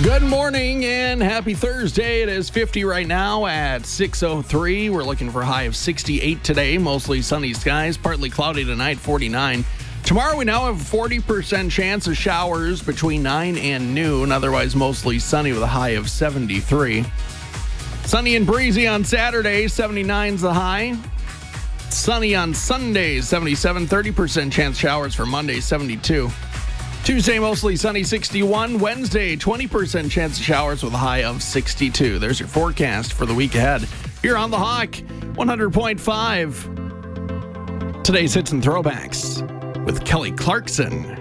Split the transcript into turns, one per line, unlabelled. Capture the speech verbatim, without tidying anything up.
Good morning and happy Thursday. It is fifty right now at six oh three. We're looking for a high of sixty-eight today. Mostly sunny skies, partly cloudy tonight, forty-nine. Tomorrow we now have a forty percent chance of showers between nine and noon. Otherwise mostly sunny with a high of seventy-three. Sunny and breezy on Saturday, seventy-nine's the high. Sunny on Sunday, seventy-seven. thirty percent chance showers for Monday, seventy-two. Tuesday, mostly sunny, sixty-one. Wednesday, twenty percent chance of showers with a high of sixty-two. There's your forecast for the week ahead. Here on The Hawk, one hundred point five. Today's hits and throwbacks with Kelly Clarkson.